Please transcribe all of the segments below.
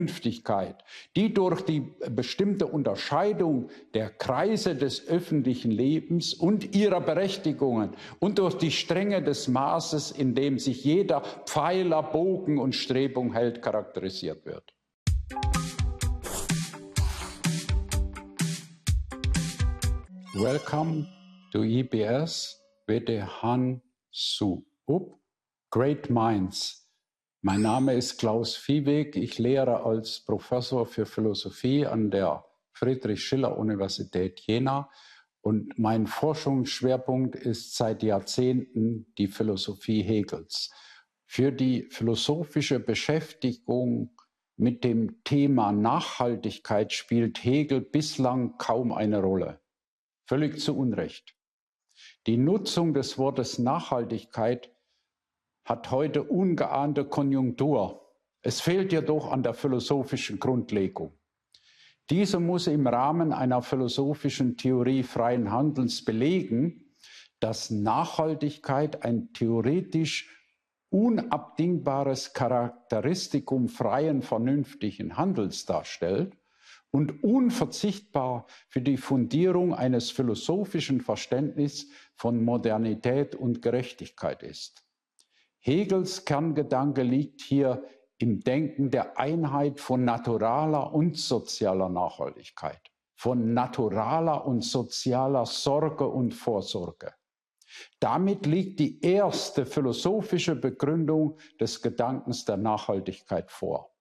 Vernünftigkeit, die durch die bestimmte Unterscheidung der Kreise des öffentlichen Lebens und ihrer Berechtigungen und durch die Strenge des Maßes, in dem sich jeder Pfeiler, Bogen und Strebung hält, charakterisiert wird. Welcome to EBS with Han Su Up, Great Minds. Mein Name ist Klaus Viehweg. Ich lehre als Professor für Philosophie an der Friedrich-Schiller-Universität Jena. Und mein Forschungsschwerpunkt ist seit Jahrzehnten die Philosophie Hegels. Für die philosophische Beschäftigung mit dem Thema Nachhaltigkeit spielt Hegel bislang kaum eine Rolle. Völlig zu Unrecht. Die Nutzung des Wortes Nachhaltigkeit hat heute ungeahnte Konjunktur. Es fehlt jedoch an der philosophischen Grundlegung. Diese muss im Rahmen einer philosophischen Theorie freien Handelns belegen, dass Nachhaltigkeit ein theoretisch unabdingbares Charakteristikum freien, vernünftigen Handels darstellt und unverzichtbar für die Fundierung eines philosophischen Verständnisses von Modernität und Gerechtigkeit ist. Hegels Kerngedanke liegt hier im Denken der Einheit von naturaler und sozialer Nachhaltigkeit, von naturaler und sozialer Sorge und Vorsorge. Damit liegt die erste philosophische Begründung des Gedankens der Nachhaltigkeit vor.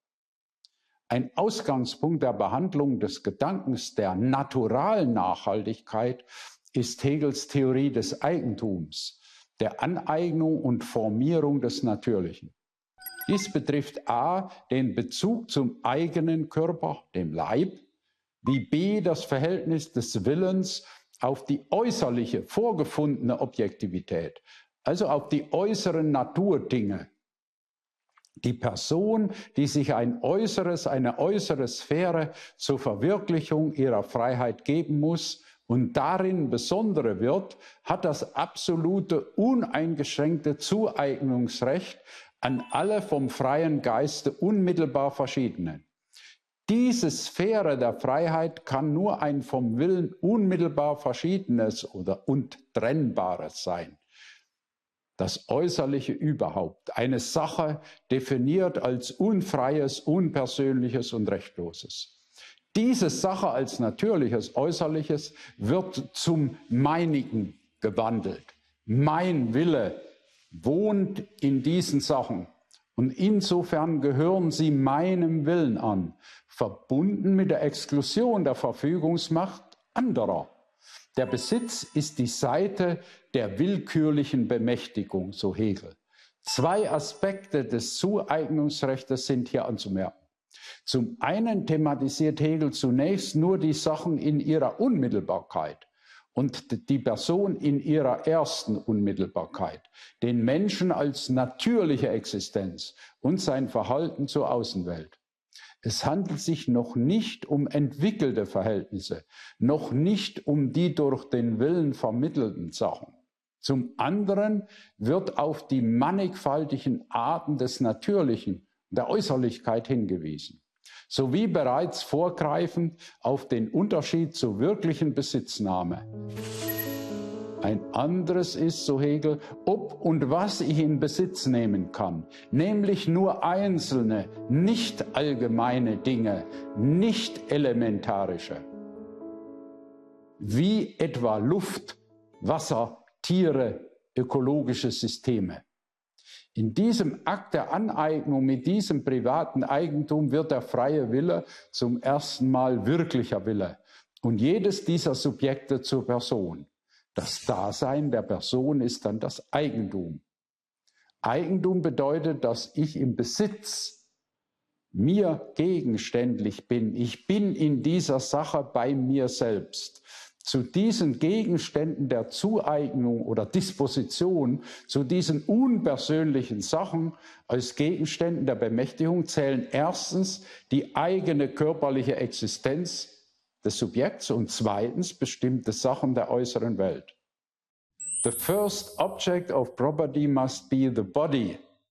Ein Ausgangspunkt der Behandlung des Gedankens der naturalen Nachhaltigkeit ist Hegels Theorie des Eigentums, der Aneignung und Formierung des Natürlichen. Dies betrifft a. den Bezug zum eigenen Körper, dem Leib, wie b. das Verhältnis des Willens auf die äußerliche, vorgefundene Objektivität, also auf die äußeren Naturdinge. Die Person, die sich eine äußere Sphäre zur Verwirklichung ihrer Freiheit geben muss, und darin besondere wird, hat das absolute, uneingeschränkte Zueignungsrecht an alle vom freien Geiste unmittelbar Verschiedenen. Diese Sphäre der Freiheit kann nur ein vom Willen unmittelbar Verschiedenes oder Untrennbares sein. Das Äußerliche überhaupt, eine Sache definiert als Unfreies, Unpersönliches und Rechtloses. Diese Sache als natürliches, äußerliches wird zum Meinigen gewandelt. Mein Wille wohnt in diesen Sachen und insofern gehören sie meinem Willen an, verbunden mit der Exklusion der Verfügungsmacht anderer. Der Besitz ist die Seite der willkürlichen Bemächtigung, so Hegel. Zwei Aspekte des Zueignungsrechts sind hier anzumerken. Zum einen thematisiert Hegel zunächst nur die Sachen in ihrer Unmittelbarkeit und die Person in ihrer ersten Unmittelbarkeit, den Menschen als natürliche Existenz und sein Verhalten zur Außenwelt. Es handelt sich noch nicht um entwickelte Verhältnisse, noch nicht um die durch den Willen vermittelten Sachen. Zum anderen wird auf die mannigfaltigen Arten des Natürlichen, der Äußerlichkeit hingewiesen, sowie bereits vorgreifend auf den Unterschied zur wirklichen Besitznahme. Ein anderes ist, so Hegel, ob und was ich in Besitz nehmen kann, nämlich nur einzelne, nicht allgemeine Dinge, nicht elementarische, wie etwa Luft, Wasser, Tiere, ökologische Systeme. In diesem Akt der Aneignung mit diesem privaten Eigentum wird der freie Wille zum ersten Mal wirklicher Wille und jedes dieser Subjekte zur Person. Das Dasein der Person ist dann das Eigentum. Eigentum bedeutet, dass ich im Besitz mir gegenständlich bin. Ich bin in dieser Sache bei mir selbst. Zu diesen Gegenständen der Zueignung oder Disposition, zu diesen unpersönlichen Sachen als Gegenständen der Bemächtigung zählen erstens die eigene körperliche Existenz des Subjekts und zweitens bestimmte Sachen der äußeren Welt. The first object of property must be the body.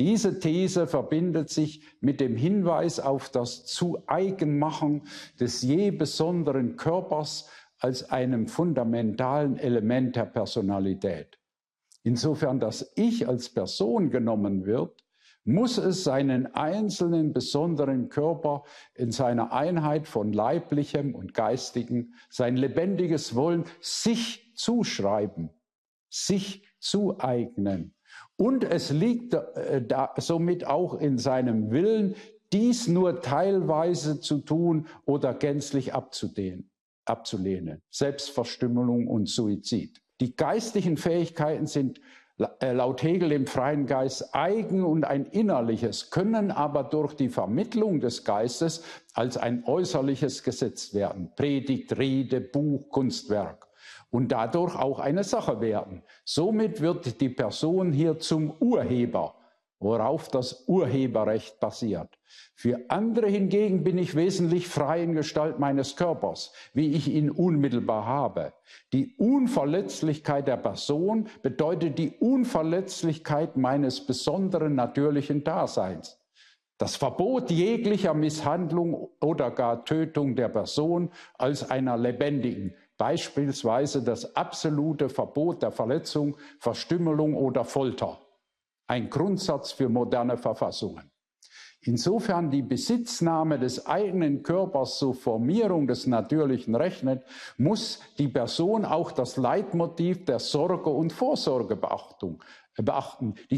Diese These verbindet sich mit dem Hinweis auf das Zu-Eigen-Machen des je besonderen Körpers als einem fundamentalen Element der Personalität. Insofern das Ich als Person genommen wird, muss es seinen einzelnen besonderen Körper in seiner Einheit von leiblichem und geistigem, sein lebendiges Wollen sich zuschreiben, sich zueignen. Und es liegt somit auch in seinem Willen, dies nur teilweise zu tun oder gänzlich abzulehnen. Selbstverstümmelung und Suizid. Die geistlichen Fähigkeiten sind laut Hegel im freien Geist eigen und ein innerliches, können aber durch die Vermittlung des Geistes als ein äußerliches gesetzt werden. Predigt, Rede, Buch, Kunstwerk. Und dadurch auch eine Sache werden. Somit wird die Person hier zum Urheber, worauf das Urheberrecht basiert. Für andere hingegen bin ich wesentlich frei in Gestalt meines Körpers, wie ich ihn unmittelbar habe. Die Unverletzlichkeit der Person bedeutet die Unverletzlichkeit meines besonderen natürlichen Daseins. Das Verbot jeglicher Misshandlung oder gar Tötung der Person als einer lebendigen, beispielsweise das absolute Verbot der Verletzung, Verstümmelung oder Folter. Ein Grundsatz für moderne Verfassungen. Insofern die Besitznahme des eigenen Körpers zur Formierung des natürlichen rechnet, muss die Person auch das Leitmotiv der Sorge und Vorsorge beachten. Die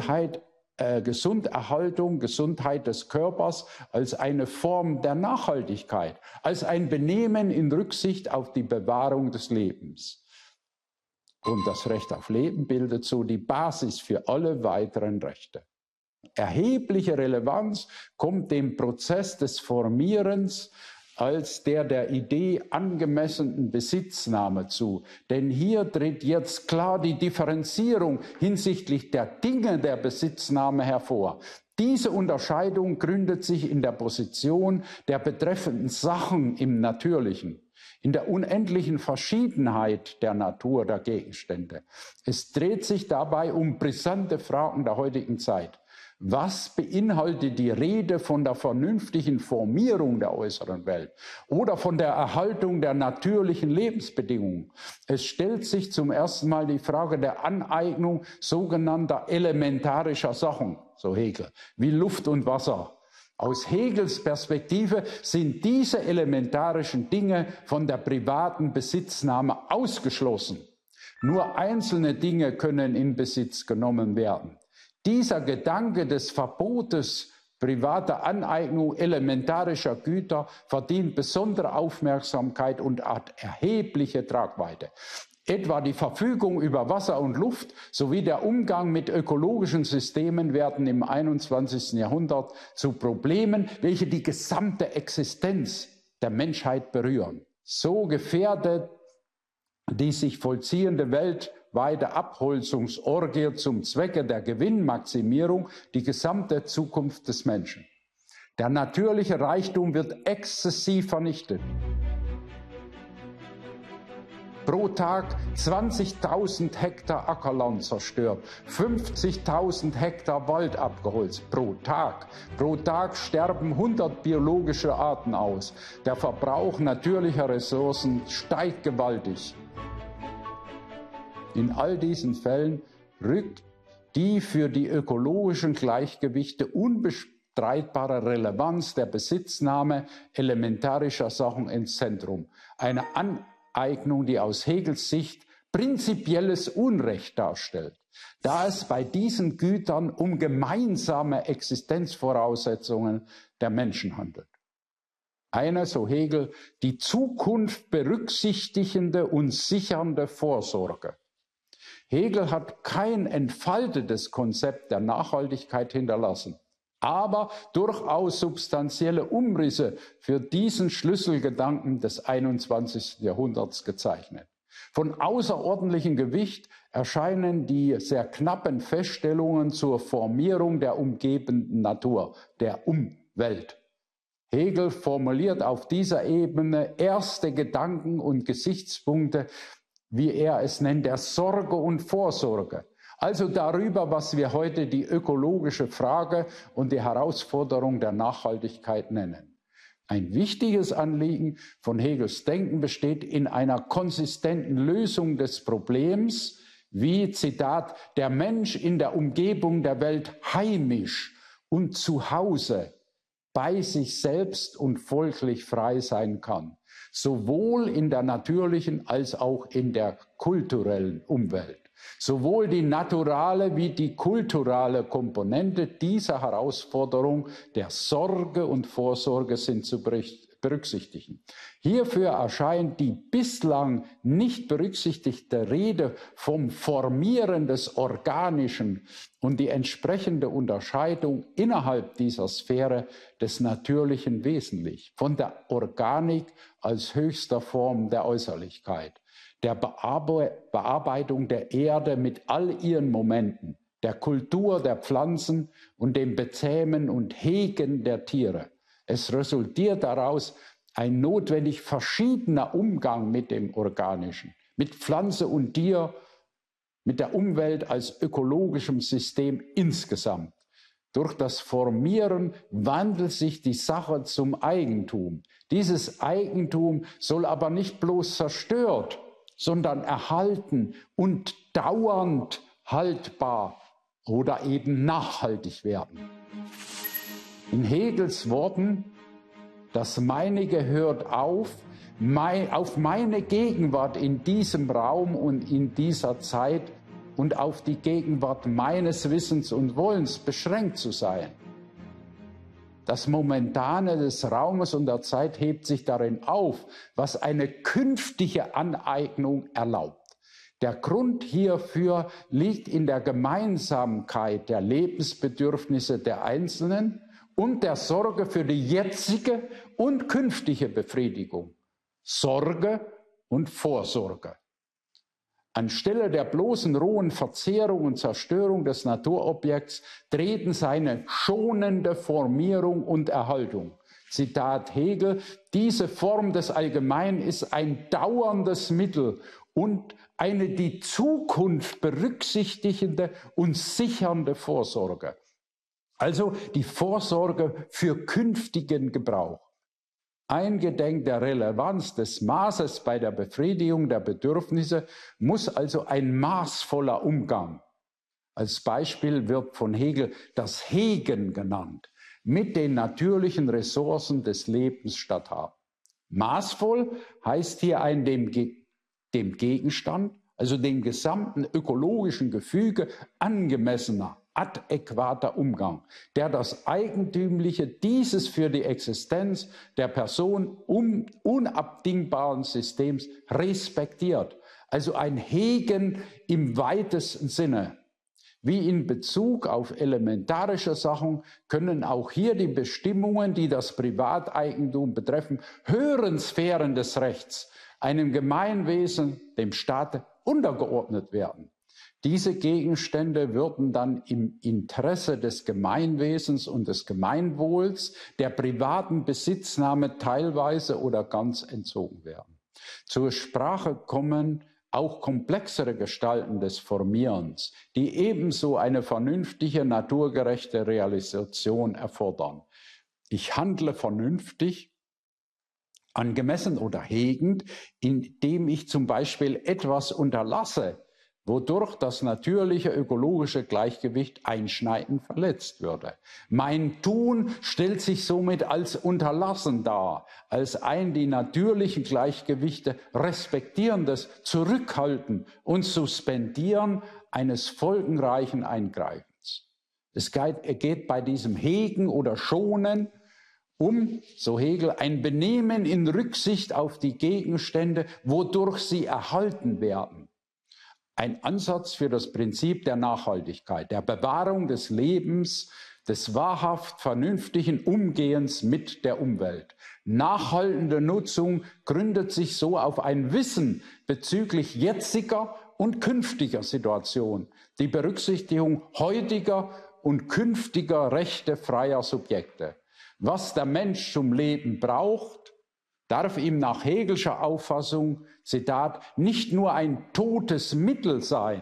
Gesunderhaltung, Gesundheit des Körpers als eine Form der Nachhaltigkeit, als ein Benehmen in Rücksicht auf die Bewahrung des Lebens. Und das Recht auf Leben bildet so die Basis für alle weiteren Rechte. Erhebliche Relevanz kommt dem Prozess des Formierens als der Idee angemessenen Besitznahme zu. Denn hier tritt jetzt klar die Differenzierung hinsichtlich der Dinge der Besitznahme hervor. Diese Unterscheidung gründet sich in der Position der betreffenden Sachen im Natürlichen, in der unendlichen Verschiedenheit der Natur der Gegenstände. Es dreht sich dabei um brisante Fragen der heutigen Zeit. Was beinhaltet die Rede von der vernünftigen Formierung der äußeren Welt oder von der Erhaltung der natürlichen Lebensbedingungen? Es stellt sich zum ersten Mal die Frage der Aneignung sogenannter elementarischer Sachen, so Hegel, wie Luft und Wasser. Aus Hegels Perspektive sind diese elementarischen Dinge von der privaten Besitznahme ausgeschlossen. Nur einzelne Dinge können in Besitz genommen werden. Dieser Gedanke des Verbotes privater Aneignung elementarischer Güter verdient besondere Aufmerksamkeit und hat erhebliche Tragweite. Etwa die Verfügung über Wasser und Luft sowie der Umgang mit ökologischen Systemen werden im 21. Jahrhundert zu Problemen, welche die gesamte Existenz der Menschheit berühren. So gefährdet die sich vollziehende weltweite Abholzungsorgie zum Zwecke der Gewinnmaximierung die gesamte Zukunft des Menschen. Der natürliche Reichtum wird exzessiv vernichtet. Pro Tag 20.000 Hektar Ackerland zerstört, 50.000 Hektar Wald abgeholzt pro Tag. Pro Tag sterben 100 biologische Arten aus. Der Verbrauch natürlicher Ressourcen steigt gewaltig. In all diesen Fällen rückt die für die ökologischen Gleichgewichte unbestreitbare Relevanz der Besitznahme elementarischer Sachen ins Zentrum. Eine Aneignung, die aus Hegels Sicht prinzipielles Unrecht darstellt, da es bei diesen Gütern um gemeinsame Existenzvoraussetzungen der Menschen handelt. Eine, so Hegel, die Zukunft berücksichtigende und sichernde Vorsorge. Hegel hat kein entfaltetes Konzept der Nachhaltigkeit hinterlassen, aber durchaus substanzielle Umrisse für diesen Schlüsselgedanken des 21. Jahrhunderts gezeichnet. Von außerordentlichem Gewicht erscheinen die sehr knappen Feststellungen zur Formierung der umgebenden Natur, der Umwelt. Hegel formuliert auf dieser Ebene erste Gedanken und Gesichtspunkte, wie er es nennt, der Sorge und Vorsorge, Also darüber, was wir heute die ökologische Frage und die Herausforderung der Nachhaltigkeit nennen. Ein wichtiges Anliegen von Hegels Denken besteht in einer konsistenten Lösung des Problems, wie, Zitat, der Mensch in der Umgebung der Welt heimisch und zu Hause bei sich selbst und folglich frei sein kann, sowohl in der natürlichen als auch in der kulturellen Umwelt. Sowohl die naturale wie die kulturelle Komponente dieser Herausforderung der Sorge und Vorsorge sind zu berücksichtigen. Hierfür erscheint die bislang nicht berücksichtigte Rede vom Formieren des Organischen und die entsprechende Unterscheidung innerhalb dieser Sphäre des Natürlichen wesentlich, von der Organik als höchster Form der Äußerlichkeit, der Bearbeitung der Erde mit all ihren Momenten, der Kultur der Pflanzen und dem Bezähmen und Hegen der Tiere. Es resultiert daraus ein notwendig verschiedener Umgang mit dem Organischen, mit Pflanze und Tier, mit der Umwelt als ökologischem System insgesamt. Durch das Formieren wandelt sich die Sache zum Eigentum. Dieses Eigentum soll aber nicht bloß zerstört, sondern erhalten und dauernd haltbar oder eben nachhaltig werden. In Hegels Worten, das Meinige hört auf meine Gegenwart in diesem Raum und in dieser Zeit und auf die Gegenwart meines Wissens und Wollens beschränkt zu sein. Das Momentane des Raumes und der Zeit hebt sich darin auf, was eine künftige Aneignung erlaubt. Der Grund hierfür liegt in der Gemeinsamkeit der Lebensbedürfnisse der Einzelnen und der Sorge für die jetzige und künftige Befriedigung. Sorge und Vorsorge. Anstelle der bloßen rohen Verzehrung und Zerstörung des Naturobjekts treten seine schonende Formierung und Erhaltung. Zitat Hegel, diese Form des Allgemeinen ist ein dauerndes Mittel und eine die Zukunft berücksichtigende und sichernde Vorsorge. Also die Vorsorge für künftigen Gebrauch. Eingedenk der Relevanz des Maßes bei der Befriedigung der Bedürfnisse muss also ein maßvoller Umgang, als Beispiel wird von Hegel das Hegen genannt, mit den natürlichen Ressourcen des Lebens statthaben. Maßvoll heißt hier ein dem Gegenstand, also dem gesamten ökologischen Gefüge angemessener, adäquater Umgang, der das Eigentümliche dieses für die Existenz der Person unabdingbaren Systems respektiert. Also ein Hegen im weitesten Sinne. Wie in Bezug auf elementarische Sachen können auch hier die Bestimmungen, die das Privateigentum betreffen, höheren Sphären des Rechts, einem Gemeinwesen, dem Staate, untergeordnet werden. Diese Gegenstände würden dann im Interesse des Gemeinwesens und des Gemeinwohls der privaten Besitznahme teilweise oder ganz entzogen werden. Zur Sprache kommen auch komplexere Gestalten des Formierens, die ebenso eine vernünftige, naturgerechte Realisation erfordern. Ich handle vernünftig, angemessen oder hegend, indem ich zum Beispiel etwas unterlasse, wodurch das natürliche ökologische Gleichgewicht einschneidend verletzt würde. Mein Tun stellt sich somit als Unterlassen dar, als ein die natürlichen Gleichgewichte respektierendes Zurückhalten und Suspendieren eines folgenreichen Eingreifens. Es geht bei diesem Hegen oder Schonen um, so Hegel, ein Benehmen in Rücksicht auf die Gegenstände, wodurch sie erhalten werden. Ein Ansatz für das Prinzip der Nachhaltigkeit, der Bewahrung des Lebens, des wahrhaft vernünftigen Umgehens mit der Umwelt. Nachhaltende Nutzung gründet sich so auf ein Wissen bezüglich jetziger und künftiger Situation, die Berücksichtigung heutiger und künftiger Rechte freier Subjekte. Was der Mensch zum Leben braucht, darf ihm nach Hegelscher Auffassung, Zitat, nicht nur ein totes Mittel sein,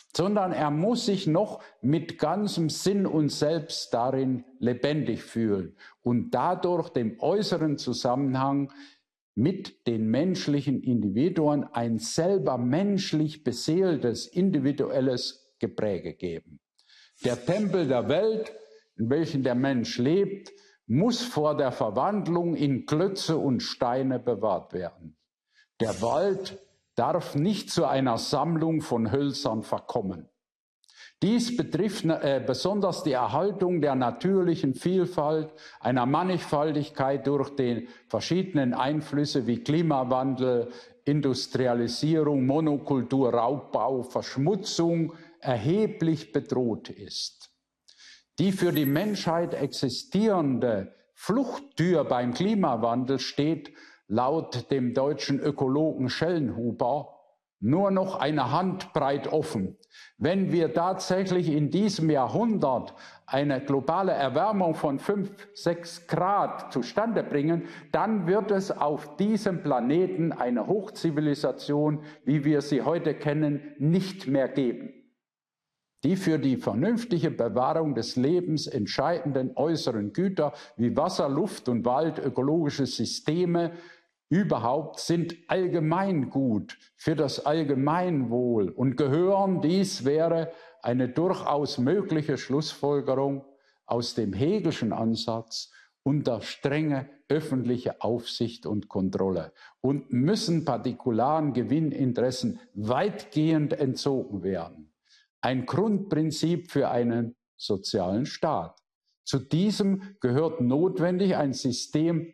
sondern er muss sich noch mit ganzem Sinn und Selbst darin lebendig fühlen und dadurch dem äußeren Zusammenhang mit den menschlichen Individuen ein selber menschlich beseeltes, individuelles Gepräge geben. Der Tempel der Welt, in welchem der Mensch lebt, muss vor der Verwandlung in Klötze und Steine bewahrt werden. Der Wald darf nicht zu einer Sammlung von Hölzern verkommen. Dies betrifft besonders die Erhaltung der natürlichen Vielfalt, einer Mannigfaltigkeit durch die verschiedenen Einflüsse wie Klimawandel, Industrialisierung, Monokultur, Raubbau, Verschmutzung erheblich bedroht ist. Die für die Menschheit existierende Fluchttür beim Klimawandel steht laut dem deutschen Ökologen Schellenhuber nur noch eine Handbreit offen. Wenn wir tatsächlich in diesem Jahrhundert eine globale Erwärmung von 5, 6 Grad zustande bringen, dann wird es auf diesem Planeten eine Hochzivilisation, wie wir sie heute kennen, nicht mehr geben. Die für die vernünftige Bewahrung des Lebens entscheidenden äußeren Güter wie Wasser, Luft und Wald, ökologische Systeme überhaupt sind Allgemeingut für das Allgemeinwohl und gehören, dies wäre eine durchaus mögliche Schlussfolgerung aus dem Hegelschen Ansatz, unter strenge öffentliche Aufsicht und Kontrolle und müssen partikularen Gewinninteressen weitgehend entzogen werden. Ein Grundprinzip für einen sozialen Staat. Zu diesem gehört notwendig ein System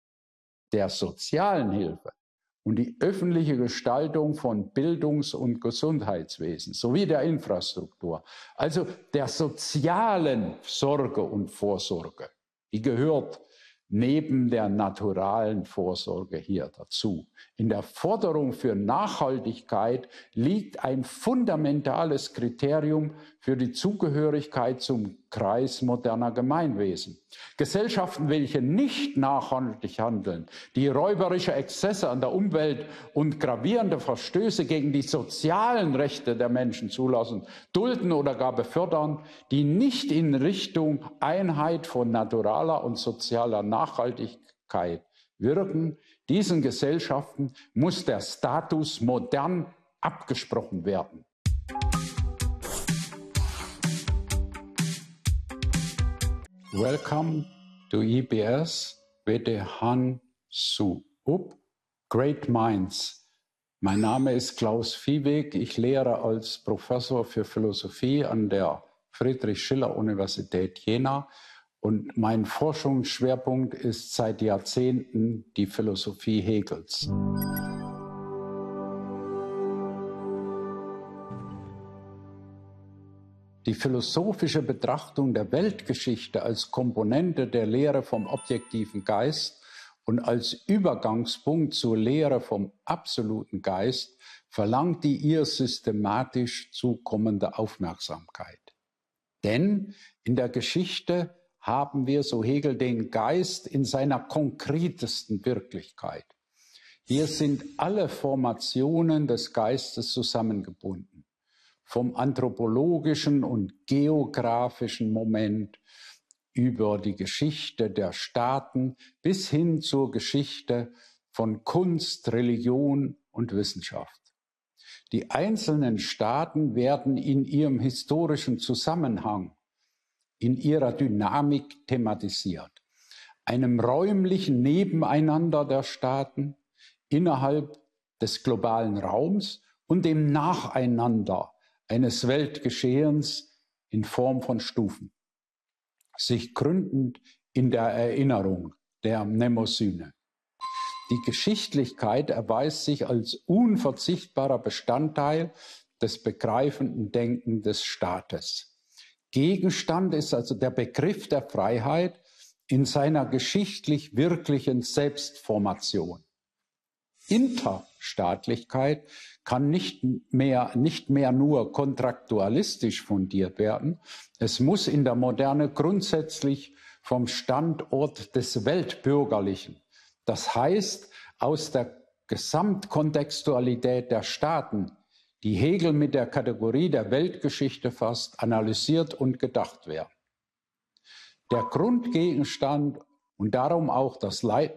der sozialen Hilfe und die öffentliche Gestaltung von Bildungs- und Gesundheitswesen sowie der Infrastruktur, also der sozialen Sorge und Vorsorge, die gehört neben der naturalen Vorsorge hier dazu. In der Forderung für Nachhaltigkeit liegt ein fundamentales Kriterium für die Zugehörigkeit zum Kreis moderner Gemeinwesen. Gesellschaften, welche nicht nachhaltig handeln, die räuberische Exzesse an der Umwelt und gravierende Verstöße gegen die sozialen Rechte der Menschen zulassen, dulden oder gar befördern, die nicht in Richtung Einheit von naturaler und sozialer Nachhaltigkeit wirken, diesen Gesellschaften muss der Status modern abgesprochen werden. Welcome to EBS with Han Su Up, Great Minds. Mein Name ist Klaus Viehweg. Ich lehre als Professor für Philosophie an der Friedrich-Schiller-Universität Jena und mein Forschungsschwerpunkt ist seit Jahrzehnten die Philosophie Hegels. Die philosophische Betrachtung der Weltgeschichte als Komponente der Lehre vom objektiven Geist und als Übergangspunkt zur Lehre vom absoluten Geist verlangt die ihr systematisch zukommende Aufmerksamkeit. Denn in der Geschichte haben wir, so Hegel, den Geist in seiner konkretesten Wirklichkeit. Hier sind alle Formationen des Geistes zusammengebunden. Vom anthropologischen und geografischen Moment über die Geschichte der Staaten bis hin zur Geschichte von Kunst, Religion und Wissenschaft. Die einzelnen Staaten werden in ihrem historischen Zusammenhang, in ihrer Dynamik thematisiert. Einem räumlichen Nebeneinander der Staaten innerhalb des globalen Raums und dem Nacheinander eines Weltgeschehens in Form von Stufen, sich gründend in der Erinnerung der Mnemosyne. Die Geschichtlichkeit erweist sich als unverzichtbarer Bestandteil des begreifenden Denkens des Staates. Gegenstand ist also der Begriff der Freiheit in seiner geschichtlich wirklichen Selbstformation. Interstaatlichkeit kann nicht mehr nur kontraktualistisch fundiert werden. Es muss in der Moderne grundsätzlich vom Standort des Weltbürgerlichen, das heißt aus der Gesamtkontextualität der Staaten, die Hegel mit der Kategorie der Weltgeschichte fasst, analysiert und gedacht werden. Der Grundgegenstand und darum auch das